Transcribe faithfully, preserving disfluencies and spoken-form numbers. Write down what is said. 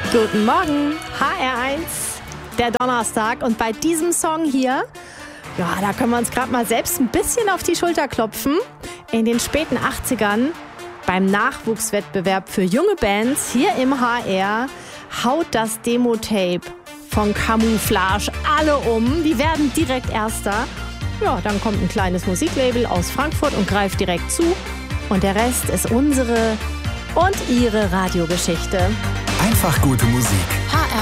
Guten Morgen, H R eins, der Donnerstag. Und bei diesem Song hier, ja, da können wir uns gerade mal selbst ein bisschen auf die Schulter klopfen. In den späten achtzigern beim Nachwuchswettbewerb für junge Bands hier im H R haut das Demo-Tape von Camouflage alle um. Die werden direkt Erster. Ja, dann kommt ein kleines Musiklabel aus Frankfurt und greift direkt zu. Und der Rest ist unsere und ihre Radiogeschichte. Einfach gute Musik. H R